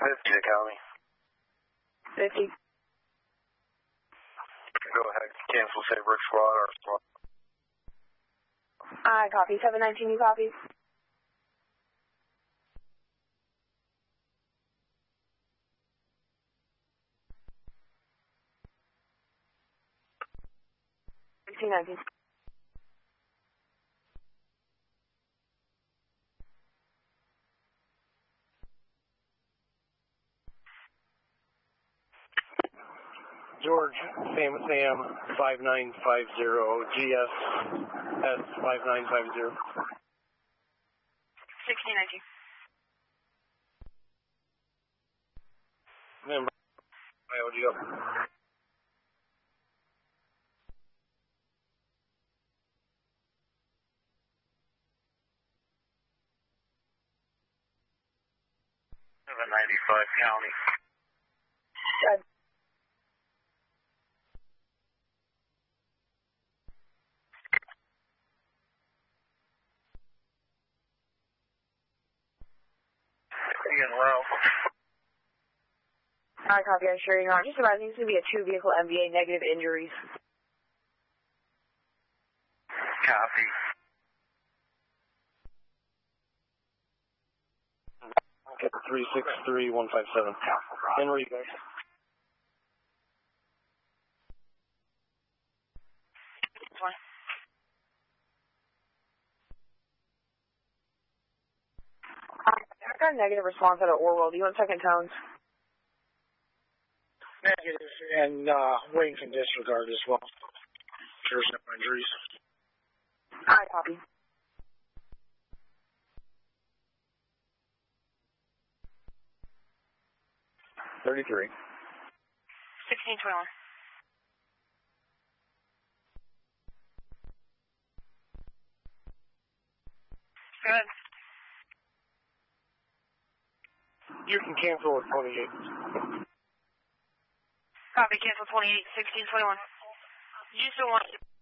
50 County. 50. Go ahead, cancel Saybrook Squad, our squad. I copy. 719, you copy? $16.19. George, Sam 5950, GS S 5950. 1619. Remember, IOGO. County. Good. Ian Lowe. I copy. I'm sure you're not. Just about, it needs to be a 2-vehicle MVA, negative injuries. Copy. Okay, 363157. Henry, guys. I got a negative response out of Orwell. Do you want second tones? Negative, and Wayne can disregard as well. There's no injuries. I copy. $33. 1621. Good. You can cancel at 28. Copy. Cancel 28, 1621. Did you still want